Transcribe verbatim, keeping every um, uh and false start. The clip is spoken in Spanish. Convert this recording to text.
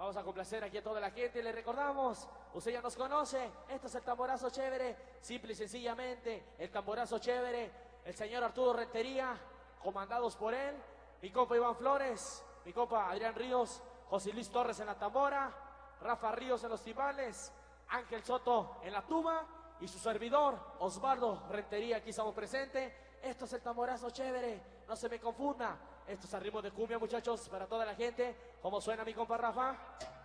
Vamos a complacer aquí a toda la gente. Le recordamos, usted ya nos conoce. Esto es el tamborazo chévere. Simple y sencillamente, el tamborazo chévere. El señor Arturo Rentería, comandados por él. Mi compa Iván Flores, mi compa Adrián Ríos, José Luis Torres en la tambora, Rafa Ríos en los timbales, Ángel Soto en la tuba y su servidor, Osvaldo Rentería, aquí estamos presentes. Esto es el tamborazo chévere, no se me confunda. Esto es al ritmo de cumbia, muchachos, para toda la gente. ¿Cómo suena mi compa Rafa?